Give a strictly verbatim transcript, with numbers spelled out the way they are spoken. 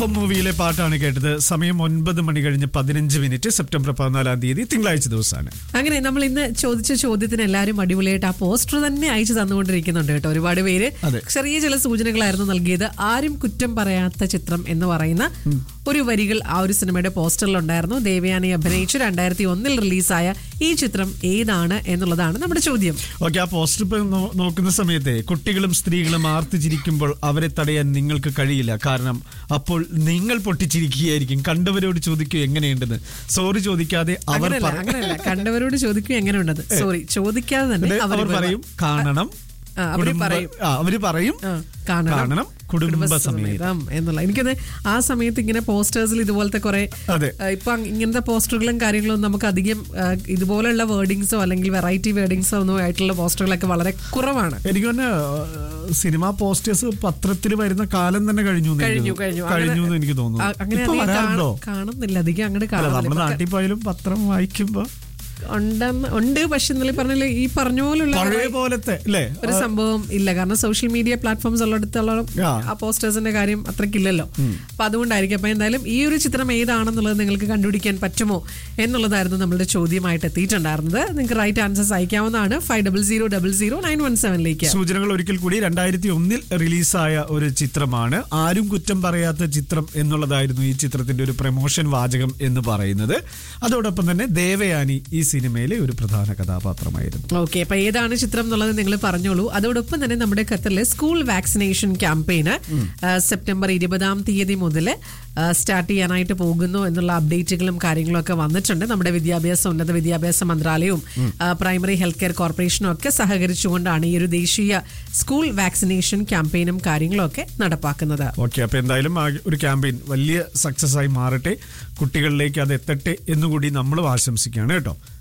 മൂവിയിലെ പാട്ടാണ് കേട്ടത്. സമയം ഒൻപത് മണി കഴിഞ്ഞ് പതിനഞ്ച് മിനിറ്റ്, സെപ്റ്റംബർ പതിനാലാം തീയതി തിങ്കളാഴ്ച ദിവസമാണ്. അങ്ങനെ നമ്മൾ ഇന്ന് ചോദിച്ച ചോദ്യത്തിന് എല്ലാവരും അടിപൊളിയായിട്ട് ആ പോസ്റ്റർ തന്നെ അയച്ചു തന്നുകൊണ്ടിരിക്കുന്നുണ്ട് കേട്ടോ. ഒരുപാട് പേര് ചെറിയ ചില സൂചനകളായിരുന്നു നൽകിയത്. ആരും കുറ്റം പറയാത്ത ചിത്രം എന്ന് പറയുന്ന ഒരു വരികൾ ആ ഒരു സിനിമയുടെ പോസ്റ്ററിലുണ്ടായിരുന്നു. ദേവയാനി അഭിനയിച്ച് രണ്ടായിരത്തി ഒന്നിൽ റിലീസായ ഈ ചിത്രം ഏതാണ് എന്നുള്ളതാണ് നമ്മുടെ ചോദ്യം. ഓക്കെ, ആ പോസ്റ്റർ ഇപ്പൊ നോക്കുന്ന സമയത്ത് കുട്ടികളും സ്ത്രീകളും ആർത്തിച്ചിരിക്കുമ്പോൾ അവരെ തടയാൻ നിങ്ങൾക്ക് കഴിയില്ല. കാരണം അപ്പോൾ നിങ്ങൾ പൊട്ടിച്ചിരിക്കുകയായിരിക്കും. കണ്ടവരോട് ചോദിക്കൂ എങ്ങനെയുണ്ടെന്ന്. സോറി ചോദിക്കാതെ അവർ അങ്ങനെയല്ല, കണ്ടവരോട് ചോദിക്കൂ എങ്ങനെയുണ്ടെന്ന് സോറി ചോദിക്കാതെ തന്നെ അവർ പറയും കാണണം. അവര് പറയും കാണണം കുടുംബസമേതം എന്നുള്ള. എനിക്കത് ആ സമയത്ത് ഇങ്ങനെ പോസ്റ്റേഴ്സിൽ ഇതുപോലത്തെ കുറെ ഇപ്പൊ ഇങ്ങനത്തെ പോസ്റ്ററുകളും കാര്യങ്ങളും നമുക്ക് അധികം ഇതുപോലുള്ള വേർഡിങ്സോ അല്ലെങ്കിൽ വെറൈറ്റി വേർഡിങ്സോ ഒന്നും ആയിട്ടുള്ള പോസ്റ്ററുകളൊക്കെ വളരെ കുറവാണ്. എനിക്ക് തന്നെ സിനിമാ പോസ്റ്റേഴ്സ് പത്രത്തിൽ വരുന്ന കാലം തന്നെ കഴിഞ്ഞു കഴിഞ്ഞു കഴിഞ്ഞു കഴിഞ്ഞു എന്ന് എനിക്ക് തോന്നുന്നു. അങ്ങനെ കാണുന്നില്ല അധികം അങ്ങോട്ട് കാണാം. നമ്മുടെ നാട്ടിൽ പോയാലും പത്രം വായിക്കുമ്പോ ഉണ്ട്. പക്ഷെ ഇന്നലെ പറഞ്ഞ ഈ പറഞ്ഞ പോലുള്ള പോലത്തെ ഒരു സംഭവം ഇല്ല. കാരണം സോഷ്യൽ മീഡിയ പ്ലാറ്റ്ഫോംസ് ഉള്ളിടത്തോളം ആ പോസ്റ്റേഴ്സിന്റെ കാര്യം അത്രക്കില്ലല്ലോ. അപ്പൊ അതുകൊണ്ടായിരിക്കും. അപ്പൊ എന്തായാലും ഈ ഒരു ചിത്രം ഏതാണെന്നുള്ളത് നിങ്ങൾക്ക് കണ്ടുപിടിക്കാൻ പറ്റുമോ എന്നുള്ളതായിരുന്നു നമ്മളുടെ ചോദ്യമായിട്ട് എത്തിയിട്ടുണ്ടായിരുന്നത്. നിങ്ങൾക്ക് റൈറ്റ് ആൻസേഴ്സ് അയക്കാവുന്നതാണ് five double zero double zero nine one സെവനിലേക്ക്. സൂചനകൾ ഒരിക്കൽ കൂടി, രണ്ടായിരത്തി ഒന്നിൽ റിലീസായ ഒരു ചിത്രമാണ്. ആരും കുറ്റം പറയാത്ത ചിത്രം എന്നുള്ളതായിരുന്നു ഈ ചിത്രത്തിന്റെ ഒരു പ്രമോഷൻ വാചകം എന്ന് പറയുന്നത്. അതോടൊപ്പം തന്നെ ദേവയാനി ഈ സിനിമയിലെ ഒരു പ്രധാന കഥാപാത്രമായിരുന്നു. ഓക്കെ, അപ്പൊ ഏതാണ് ചിത്രം എന്നുള്ളത് നിങ്ങൾ പറഞ്ഞോളൂ. അതോടൊപ്പം തന്നെ നമ്മുടെ ഖത്തറിലെ സ്കൂൾ വാക്സിനേഷൻ ക്യാമ്പയിന് സെപ്റ്റംബർ ഇരുപതാം തീയതി മുതൽ സ്റ്റാർട്ട് ചെയ്യാനായിട്ട് പോകുന്നു എന്നുള്ള അപ്ഡേറ്റുകളും കാര്യങ്ങളും ഒക്കെ വന്നിട്ടുണ്ട്. നമ്മുടെ വിദ്യാഭ്യാസ ഉന്നത വിദ്യാഭ്യാസ മന്ത്രാലയവും പ്രൈമറി ഹെൽത്ത് കെയർ കോർപ്പറേഷനും ഒക്കെ സഹകരിച്ചുകൊണ്ടാണ് ഈ ഒരു ദേശീയ സ്കൂൾ വാക്സിനേഷൻ ക്യാമ്പയിനും കാര്യങ്ങളും ഒക്കെ നടപ്പാക്കുന്നത്. ഓക്കെ, അപ്പൊ എന്തായാലും ഒരു ക്യാമ്പയിൻ വലിയ സക്സസ് ആയി മാറട്ടെ, കുട്ടികളിലേക്ക് അത് എത്തട്ടെ എന്നുകൂടി നമ്മൾ ആശംസിക്കുകയാണ് കേട്ടോ.